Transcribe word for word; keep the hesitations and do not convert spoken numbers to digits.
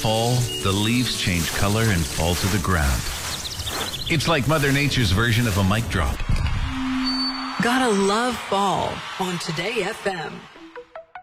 fall, the leaves change color and fall to the ground. It's like Mother Nature's version of a mic drop. Gotta love fall on Today F M.